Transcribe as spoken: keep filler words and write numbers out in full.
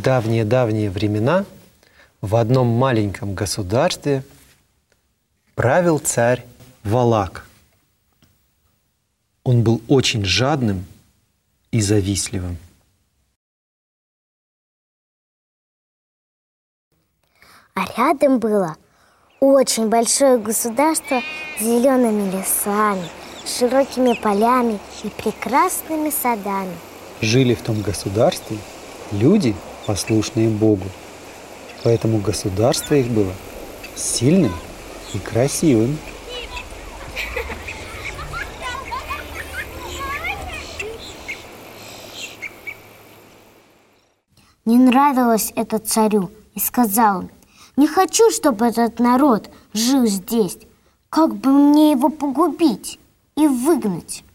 давние-давние времена в одном маленьком государстве правил царь Валак. Он был очень жадным и завистливым. А рядом было очень большое государство с зелеными лесами, широкими полями и прекрасными садами. Жили в том государстве люди, послушные Богу. Поэтому государство их было сильным и красивым. Не нравилось это царю, и сказал он: «Не хочу, чтобы этот народ жил здесь. Как бы мне его погубить и выгнать?»